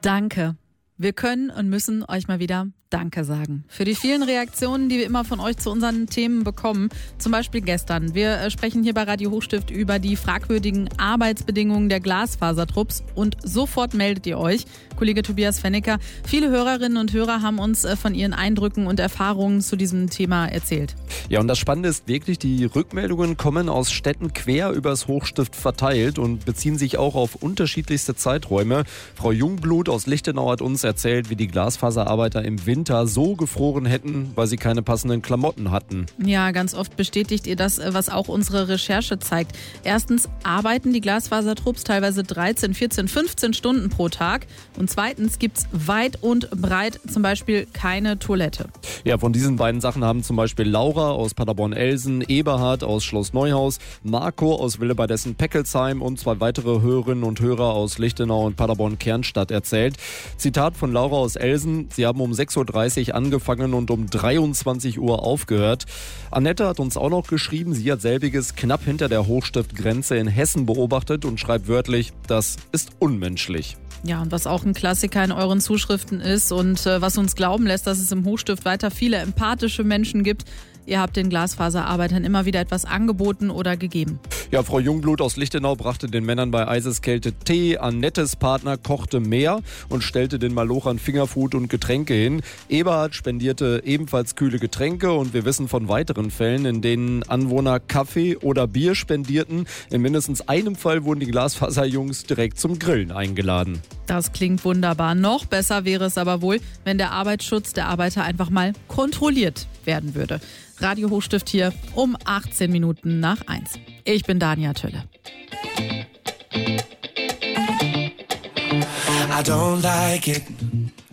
Danke. Wir können und müssen euch mal wieder Danke sagen. Für die vielen Reaktionen, die wir immer von euch zu unseren Themen bekommen. Zum Beispiel gestern. Wir sprechen hier bei Radio Hochstift über die fragwürdigen Arbeitsbedingungen der Glasfasertrupps und sofort meldet ihr euch. Kollege Tobias Fennecker, viele Hörerinnen und Hörer haben uns von ihren Eindrücken und Erfahrungen zu diesem Thema erzählt. Ja, und das Spannende ist wirklich, die Rückmeldungen kommen aus Städten quer übers Hochstift verteilt und beziehen sich auch auf unterschiedlichste Zeiträume. Frau Jungblut aus Lichtenau hat uns erzählt, wie die Glasfaserarbeiter im Winter so gefroren hätten, weil sie keine passenden Klamotten hatten. Ja, ganz oft bestätigt ihr das, was auch unsere Recherche zeigt. Erstens arbeiten die Glasfasertrupps teilweise 13, 14, 15 Stunden pro Tag. Und zweitens gibt es weit und breit zum Beispiel keine Toilette. Ja, von diesen beiden Sachen haben zum Beispiel Laura aus Paderborn-Elsen, Eberhard aus Schloss Neuhaus, Marco aus Willebadessen-Peckelsheim und 2 weitere Hörerinnen und Hörer aus Lichtenau und Paderborn-Kernstadt erzählt. Zitat von Laura aus Elsen: Sie haben um 6:30 Uhr angefangen und um 23 Uhr aufgehört. Annette hat uns auch noch geschrieben, sie hat selbiges knapp hinter der Hochstiftgrenze in Hessen beobachtet und schreibt wörtlich: Das ist unmenschlich. Ja, und was auch ein Klassiker in euren Zuschriften ist und was uns glauben lässt, dass es im Hochstift weiter viele empathische Menschen gibt. Ihr habt den Glasfaserarbeitern immer wieder etwas angeboten oder gegeben. Ja, Frau Jungblut aus Lichtenau brachte den Männern bei Eiseskälte Tee. Annettes Partner kochte mehr und stellte den Malochern Fingerfood und Getränke hin. Eberhard spendierte ebenfalls kühle Getränke und wir wissen von weiteren Fällen, in denen Anwohner Kaffee oder Bier spendierten. In mindestens einem Fall wurden die Glasfaserjungs direkt zum Grillen eingeladen. Das klingt wunderbar. Noch besser wäre es aber wohl, wenn der Arbeitsschutz der Arbeiter einfach mal kontrolliert werden würde. Radio Hochstift hier um 18 Minuten nach 1. Ich bin Dania Tölle. I don't like it